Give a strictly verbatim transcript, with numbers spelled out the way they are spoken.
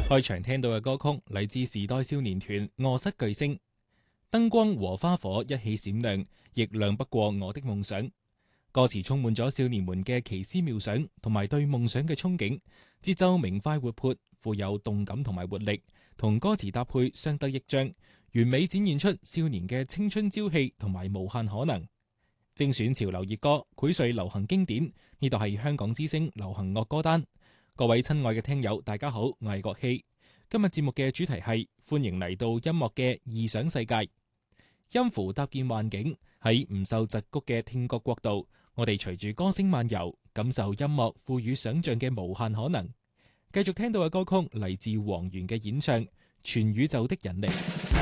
開場聽到嘅歌曲嚟自時代少年團臥室巨星，燈光和花火一起閃亮，亦亮不過我的夢想。歌詞充滿咗少年們嘅奇思妙想同埋對夢想嘅憧憬，節奏明快活潑，富有動感同埋活力，同歌詞搭配相得益彰，完美展現出少年嘅青春朝氣同埋無限可能。精選潮流熱歌，薈萃流行經典，呢度係香港之聲流行樂歌單。各位親愛嘅聽友，大家好，我係郭希。今日節目嘅主題係歡迎嚟到音樂嘅異想世界，音符搭建幻境，喺唔受桎梏嘅聽覺國度，我哋隨住歌聲漫遊，感受音樂賦予想象嘅無限可能。繼續聽到嘅歌曲嚟自黃源嘅演唱《全宇宙的引力》。